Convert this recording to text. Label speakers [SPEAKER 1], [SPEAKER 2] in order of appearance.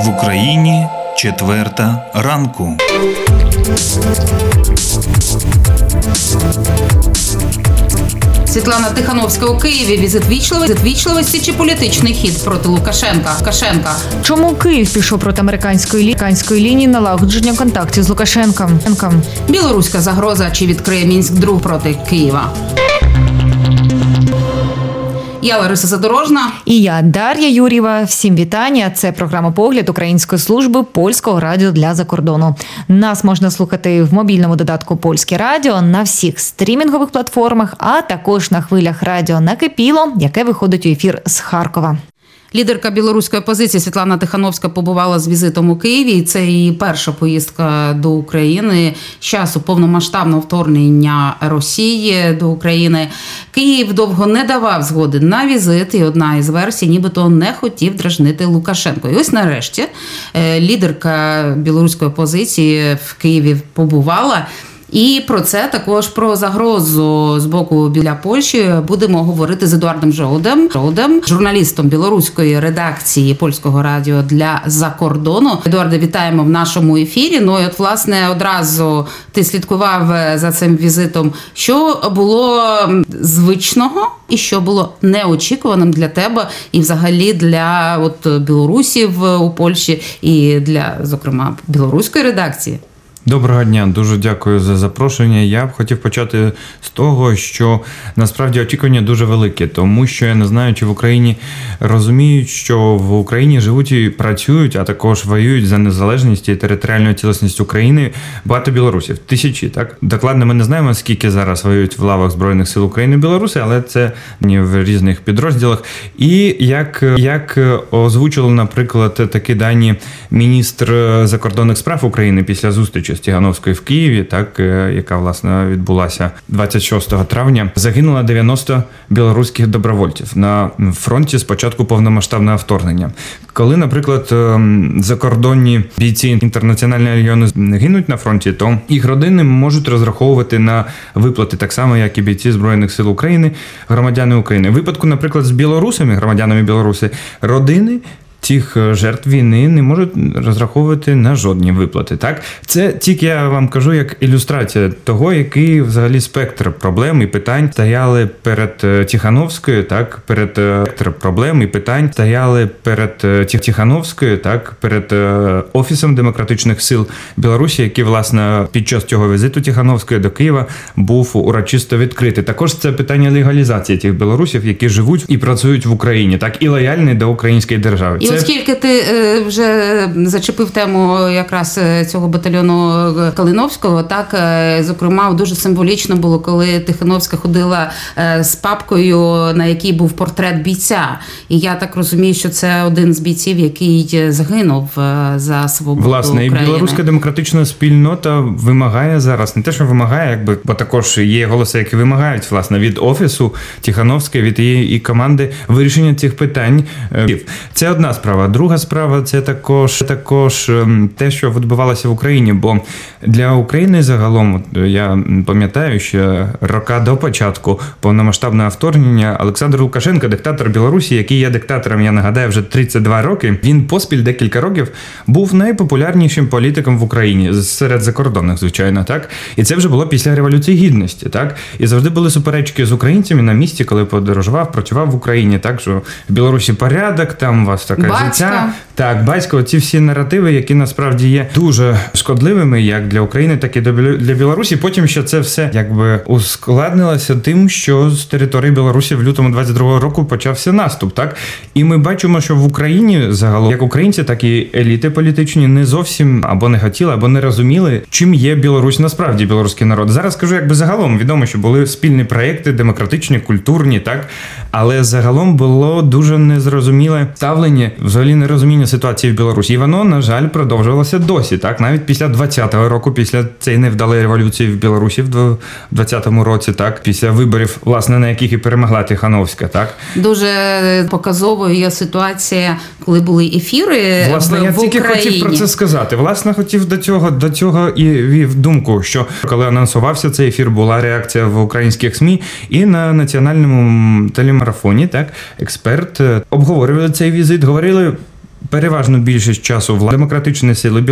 [SPEAKER 1] В Україні 4:00 ранку.
[SPEAKER 2] Світлана Тихановська у Києві. Візит вічливості чи політичний хід проти Лукашенка?
[SPEAKER 3] Чому Київ пішов проти американської лінії налагодження контактів з Лукашенком?
[SPEAKER 2] Білоруська загроза чи відкриє Мінськ друг проти Києва? Я Лариса Задорожна.
[SPEAKER 3] І я Дар'я Юр'єва. Всім вітання. Це програма «Погляд» Української служби Польського радіо для закордону. Нас можна слухати в мобільному додатку «Польське радіо», на всіх стрімінгових платформах, а також на хвилях радіо «Накипіло», яке виходить у ефір з Харкова.
[SPEAKER 2] Лідерка білоруської опозиції Світлана Тихановська побувала з візитом у Києві. І це її перша поїздка до України з часу повномасштабного вторгнення Росії до України. Київ довго не давав згоди на візит, і одна із версій нібито не хотів дражнити Лукашенко. І ось нарешті лідерка білоруської опозиції в Києві побувала. І про це, також про загрозу з боку біля Польщі, будемо говорити з Едуардом Жолудем, журналістом білоруської редакції Польського радіо для закордону. Едуарде, вітаємо в нашому ефірі. Ну і от, власне, одразу ти слідкував за цим візитом. Що було звичного і що було неочікуваним для тебе і взагалі для білорусів у Польщі і для, зокрема, білоруської редакції?
[SPEAKER 4] Доброго дня, дуже дякую за запрошення. Я б хотів почати з того, що насправді очікування дуже велике, тому що я не знаю, чи в Україні розуміють, що в Україні живуть і працюють, а також воюють за незалежність і територіальну цілісність України багато білорусів. Тисячі, так? Докладно ми не знаємо, скільки зараз воюють в лавах Збройних сил України білоруси, але це в різних підрозділах. І як озвучили, наприклад, такі дані міністр закордонних справ України після зустрічі з Тихановською в Києві, так, яка, власне, відбулася 26 травня, загинуло 90 білоруських добровольців на фронті з початку повномасштабного вторгнення. Коли, наприклад, закордонні бійці Інтернаціонального легіону гинуть на фронті, то їх родини можуть розраховувати на виплати так само, як і бійці Збройних сил України, громадяни України. В випадку, наприклад, з білорусами, громадянами Білорусі, родини цих жертв війни не можуть розраховувати на жодні виплати. Так? Це тільки я вам кажу як ілюстрація того, який взагалі спектр проблем і питань стояли перед Тихановською, так, перед Тихановською, так, перед Офісом демократичних сил Білорусі, який, власне, під час цього візиту Тихановської до Києва був урочисто відкритий. Також це питання легалізації тих білорусів, які живуть і працюють в Україні, так, і лояльні до української держави.
[SPEAKER 2] І оскільки ти вже зачепив тему якраз цього батальйону Калиновського, так, зокрема, дуже символічно було, коли Тихановська ходила з папкою, на якій був портрет бійця. І я так розумію, що це один з бійців, який загинув за свободу України.
[SPEAKER 4] Власне, і білоруська демократична спільнота вимагає зараз, не те, що вимагає, бо також є голоси, які вимагають, власне, від Офісу Тихановської, від її команди вирішення цих питань. Це одна справа. Друга справа – це також те, що відбувалося в Україні, бо для України загалом, я пам'ятаю, що роки до початку повномасштабного вторгнення Олександр Лукашенко, диктатор Білорусі, який є диктатором, я нагадаю, вже 32 роки, він поспіль декілька років був найпопулярнішим політиком в Україні, серед закордонних, звичайно, так? І це вже було після Революції Гідності, так? І завжди були суперечки з українцями на місці, коли подорожував, працював в Україні, так, що в Білорусі порядок, там у вас така життя. Так, батько, ці всі наративи, які насправді є дуже шкодливими як для України, так і для Білорусі. Потім ще це все якби ускладнилося тим, що з території Білорусі в лютому 22-го року почався наступ, так? І ми бачимо, що в Україні загалом, як українці, так і еліти політичні не зовсім або не хотіли, або не розуміли, чим є Білорусь насправді, білоруський народ. Зараз кажу, якби загалом відомо, що були спільні проекти, демократичні, культурні, так? Але загалом було дуже незрозуміле ставлення, взагалі нерозуміння ситуації в Білорусі. І воно, на жаль, продовжувалося досі, так? Навіть після 20-го року, після цієї невдалої революції в Білорусі в 20-му році, так? Після виборів, власне, на яких і перемогла Тихановська, так?
[SPEAKER 2] Дуже показовою є ситуація, коли були ефіри,
[SPEAKER 4] власне,
[SPEAKER 2] в
[SPEAKER 4] я тільки хотів про це сказати. Власне, хотів до цього і вів думку, що коли анонсувався цей ефір, була реакція в українських СМІ і на національному телемарафоні, так? Експерт обговорювали цей візит, говорили переважну більшість часу демократичні сили